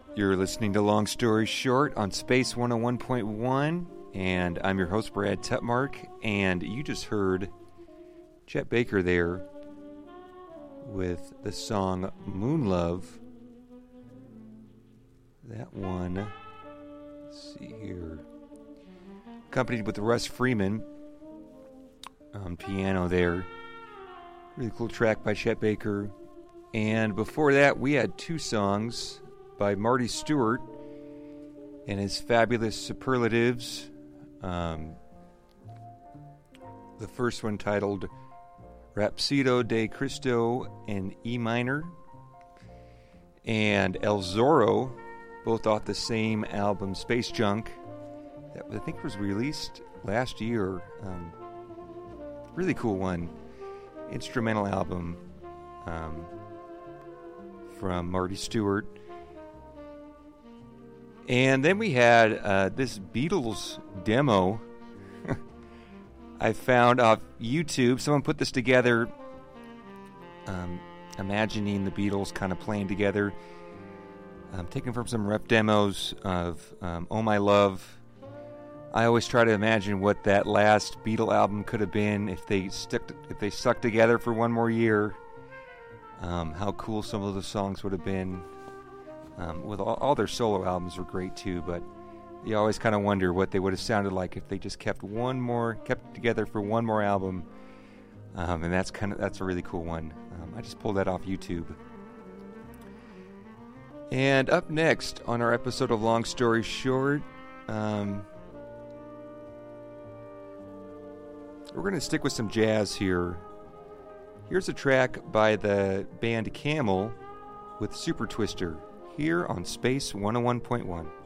You're listening to Long Story Short on Space 101.1, and I'm your host, Brad Tutmark, and you just heard Chet Baker there with the song Moon Love. That one, let's see here, accompanied with Russ Freeman on piano there. Really cool track by Chet Baker. And before that, we had two songs by Marty Stuart and his fabulous superlatives. The first one titled Rhapsody de Cristo in E minor, and El Zorro, both off the same album, Space Junk, that I think was released last year. Really cool one. Instrumental album from Marty Stuart. And then we had this Beatles demo I found off YouTube. Someone put this together, imagining the Beatles kind of playing together. Taken from some rough demos of Oh My Love. I always try to imagine what that last Beatle album could have been if they stuck together for one more year. How cool some of the songs would have been. With all their solo albums were great too, but you always kind of wonder what they would have sounded like if they just kept together for one more album. And that's a really cool one. I just pulled that off YouTube. And up next on our episode of Long Story Short, we're going to stick with some jazz here. Here's a track by the band Camel with Super Twister here on Space 101.1.